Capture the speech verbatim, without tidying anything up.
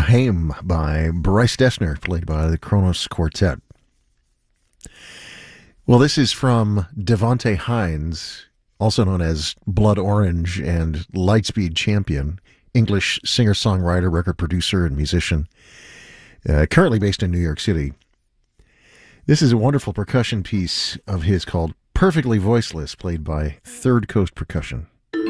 Aheim by Bryce Dessner, played by the Kronos Quartet. Well, this is from Devonte Hines, also known as Blood Orange and Lightspeed Champion, English singer-songwriter, record producer, and musician, uh, currently based in New York City. This is a wonderful percussion piece of his called Perfectly Voiceless, played by Third Coast Percussion.